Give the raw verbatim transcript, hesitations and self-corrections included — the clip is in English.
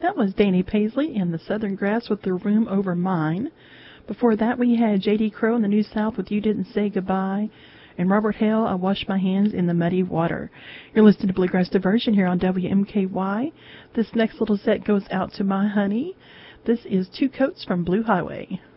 That was Danny Paisley and the Southern Grass with The Room Over Mine. Before that, we had J D. Crowe in the New South with You Didn't Say Goodbye, and Robert Hale, I Wash My Hands in the Muddy Water. You're listening to Bluegrass Diversion here on W M K Y. This next little set goes out to my honey. This is Two Coats from Blue Highway.